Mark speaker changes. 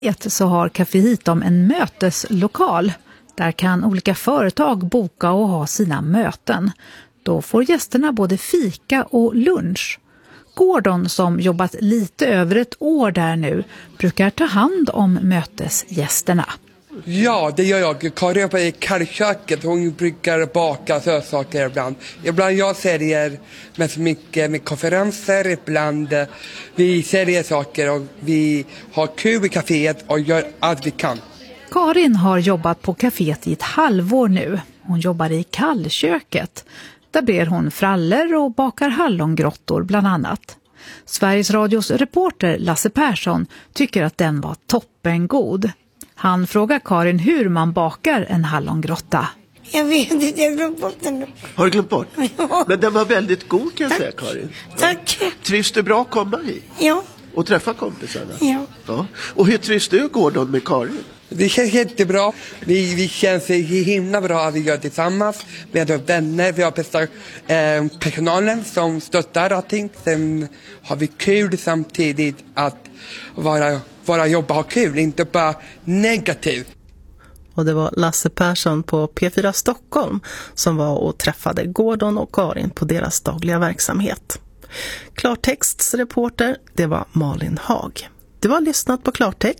Speaker 1: Så har Café Hitom en möteslokal. Där kan olika företag boka och ha sina möten. Då får gästerna både fika och lunch. Gordon, som jobbat lite över ett år där nu, brukar ta hand om mötesgästerna.
Speaker 2: Ja, det gör jag. Karin jobbar i kallköket. Hon brukar baka sötsaker ibland. Ibland jag säljer mest mycket med konferenser. Ibland vi säljer saker och vi har kul i kaféet och gör allt vi kan.
Speaker 1: Karin har jobbat på kaféet i ett halvår nu. Hon jobbar i kallköket. Där ber hon frallor och bakar hallongrottor bland annat. Sveriges Radios reporter Lasse Persson tycker att den var toppengod. Han frågar Karin hur man bakar en hallongrotta.
Speaker 3: Jag vet inte, jag glömde bort den.
Speaker 4: Har du glömt bort?
Speaker 3: Ja.
Speaker 4: Men den var väldigt god kan jag säga, Karin.
Speaker 3: Tack.
Speaker 4: Trivs du bra att komma hit?
Speaker 3: Ja.
Speaker 4: Och träffa kompisarna?
Speaker 3: Ja.
Speaker 4: Och hur trivs du, Gordon, med Karin?
Speaker 2: Det känns jättebra. Vi känns himla bra att vi gör tillsammans med våra vänner. Vi har personalen som stöttar allting. Sen har vi kul samtidigt att vara jobba och ha kul, inte bara negativt.
Speaker 5: Och det var Lasse Persson på P4 Stockholm som var och träffade Gordon och Karin på deras dagliga verksamhet. Klartexts reporter, det var Malin Hag. Du har lyssnat på Klartext.